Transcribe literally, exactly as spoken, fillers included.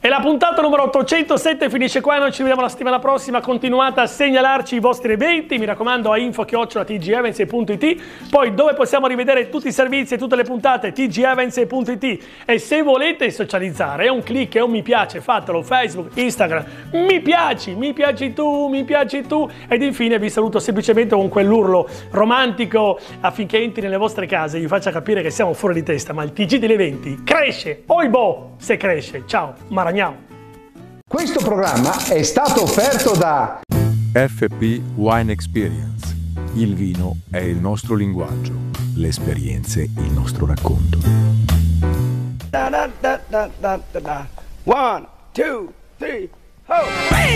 E la puntata numero ottocentosette finisce qua, noi ci vediamo la settimana prossima. Continuate a segnalarci i vostri eventi, mi raccomando, a info chiocciola t g events punto i t. Poi dove possiamo rivedere tutti i servizi e tutte le puntate, t g events punto i t. E se volete socializzare, è un click, è un mi piace, fatelo, Facebook, Instagram, mi piaci, mi piaci tu, mi piaci tu. Ed infine vi saluto semplicemente con quell'urlo romantico affinché entri nelle vostre case e vi faccia capire che siamo fuori di testa, ma il T G degli eventi cresce, oibo, se cresce. Ciao, Maragnao. Questo programma è stato offerto da F P Wine Experience. Il vino è il nostro linguaggio, le esperienze il nostro racconto. Da, da, da, da, da, da. One, two, three, ho!